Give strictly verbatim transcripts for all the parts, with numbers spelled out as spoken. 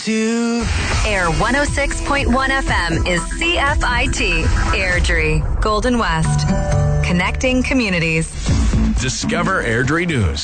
To Air one oh six point one F M is C F I T, Airdrie, Golden West. Connecting communities. Discover Airdrie News.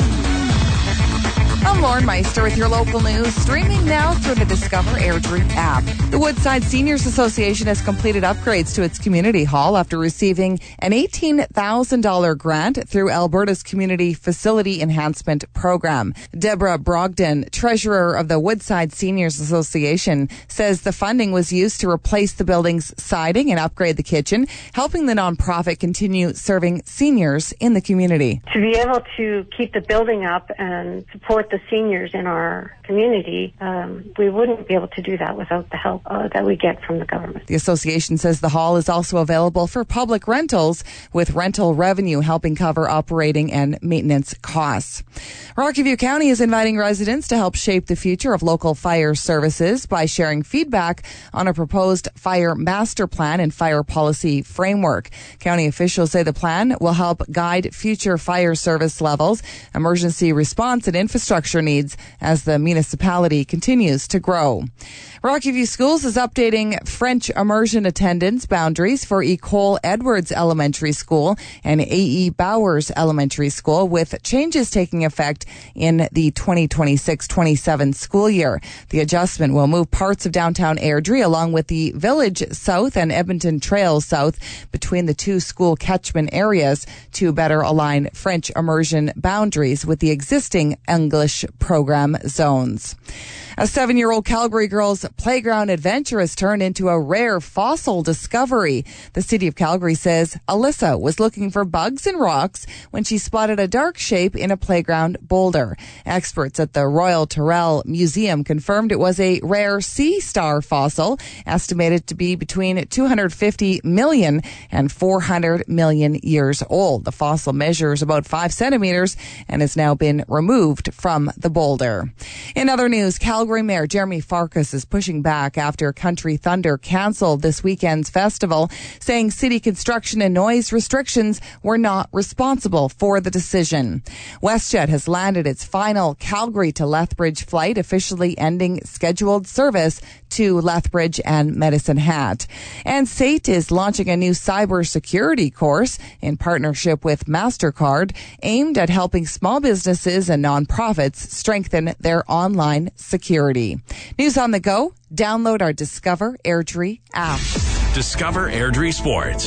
I'm Lauren Meister with your local news, streaming now through the Discover Airdrie app. The Woodside Seniors Association has completed upgrades to its community hall after receiving an eighteen thousand dollars grant through Alberta's Community Facility Enhancement Program. Deborah Brogden, treasurer of the Woodside Seniors Association, says the funding was used to replace the building's siding and upgrade the kitchen, helping the nonprofit continue serving seniors in the community. To be able to keep the building up and support the seniors in our community, um, we wouldn't be able to do that without the help uh, that we get from the government. The association says the hall is also available for public rentals, with rental revenue helping cover operating and maintenance costs. Rocky View County is inviting residents to help shape the future of local fire services by sharing feedback on a proposed fire master plan and fire policy framework. County officials say the plan will help guide future fire service levels, emergency response, and infrastructure needs as the municipality continues to grow. Rocky View Schools is updating French immersion attendance boundaries for Ecole Edwards Elementary School and A E Bowers Elementary School, with changes taking effect in the twenty twenty-six twenty-seven school year. The adjustment will move parts of downtown Airdrie along with the Village South and Edmonton Trail South between the two school catchment areas to better align French immersion boundaries with the existing English program zones. A seven-year-old Calgary girl's playground adventure has turned into a rare fossil discovery. The city of Calgary says Alyssa was looking for bugs and rocks when she spotted a dark shape in a playground boulder. Experts at the Royal Tyrrell Museum confirmed it was a rare sea star fossil, estimated to be between two hundred fifty million and four hundred million years old. The fossil measures about five centimeters and has now been removed from the boulder. In other news, Calgary Calgary Mayor Jeremy Farkas is pushing back after Country Thunder canceled this weekend's festival, saying city construction and noise restrictions were not responsible for the decision. WestJet has landed its final Calgary to Lethbridge flight, officially ending scheduled service to Lethbridge and Medicine Hat. And S A T is launching a new cybersecurity course in partnership with MasterCard, aimed at helping small businesses and nonprofits strengthen their online security. News on the go. Download our Discover Airdrie app. Discover Airdrie Sports.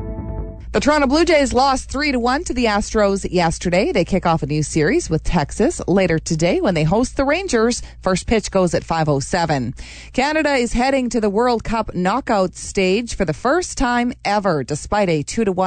The Toronto Blue Jays lost three to one to the Astros yesterday. They kick off a new series with Texas later today when they host the Rangers. First pitch goes at five oh seven. Canada is heading to the World Cup knockout stage for the first time ever, despite a two to one